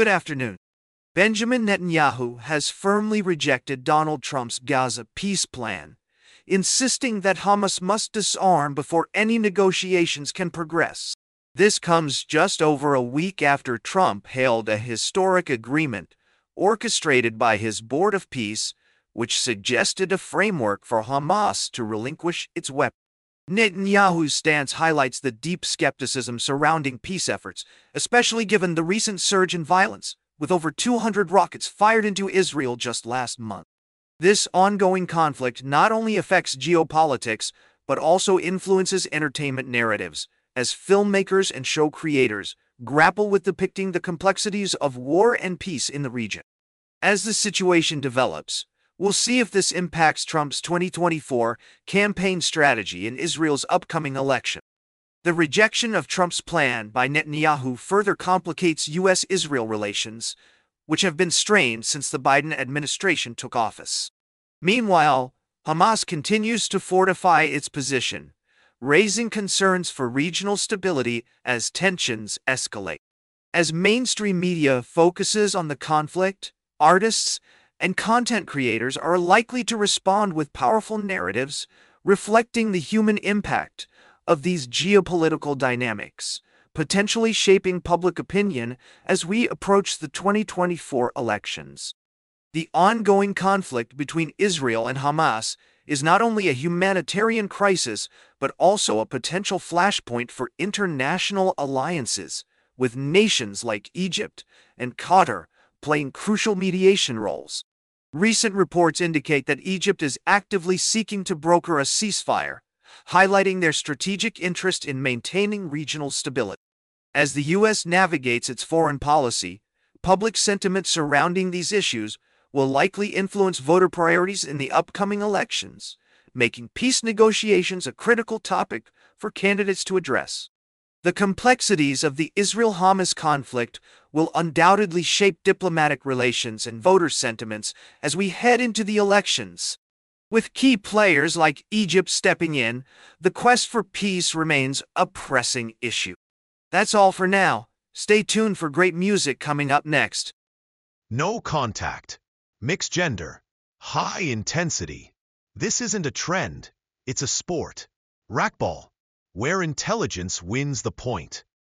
Good afternoon. Benjamin Netanyahu has firmly rejected Donald Trump's Gaza peace plan, insisting that Hamas must disarm before any negotiations can progress. This comes just over a week after Trump hailed a historic agreement orchestrated by his Board of Peace, which suggested a framework for Hamas to relinquish its weapons. Netanyahu's stance highlights the deep skepticism surrounding peace efforts, especially given the recent surge in violence, with over 200 rockets fired into Israel just last month. This ongoing conflict not only affects geopolitics, but also influences entertainment narratives, as filmmakers and show creators grapple with depicting the complexities of war and peace in the region. As the situation develops, we'll see if this impacts Trump's 2024 campaign strategy in Israel's upcoming election. The rejection of Trump's plan by Netanyahu further complicates U.S.-Israel relations, which have been strained since the Biden administration took office. Meanwhile, Hamas continues to fortify its position, raising concerns for regional stability as tensions escalate. As mainstream media focuses on the conflict, artists and content creators are likely to respond with powerful narratives reflecting the human impact of these geopolitical dynamics, potentially shaping public opinion as we approach the 2024 elections. The ongoing conflict between Israel and Hamas is not only a humanitarian crisis, but also a potential flashpoint for international alliances, with nations like Egypt and Qatar playing crucial mediation roles. Recent reports indicate that Egypt is actively seeking to broker a ceasefire, highlighting their strategic interest in maintaining regional stability. As the U.S. navigates its foreign policy, public sentiment surrounding these issues will likely influence voter priorities in the upcoming elections, making peace negotiations a critical topic for candidates to address. The complexities of the Israel-Hamas conflict will undoubtedly shape diplomatic relations and voter sentiments as we head into the elections. With key players like Egypt stepping in, the quest for peace remains a pressing issue. That's all for now. Stay tuned for great music coming up next. No contact. Mixed gender. High intensity. This isn't a trend. It's a sport. Racquetball, where intelligence wins the point.